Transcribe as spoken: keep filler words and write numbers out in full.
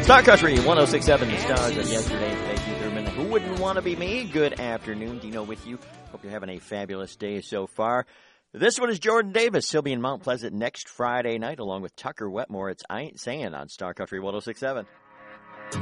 Star Country one oh six point seven, the stars of yesterday. Thank you, Thurman. Who wouldn't want to be me? Good afternoon. Dino with you. Hope you're having a fabulous day so far. This one is Jordan Davis. He'll be in Mount Pleasant next Friday night along with Tucker Wetmore. It's I Ain't Saying on Star Country one oh six point seven.